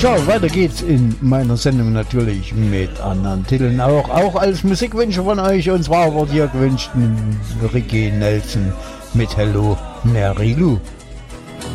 Tja, weiter geht's in meiner Sendung natürlich mit anderen Titeln auch als Musikwünsche von euch. Und zwar wurde hier gewünscht Ricky Nelson mit Hello Mary Lou.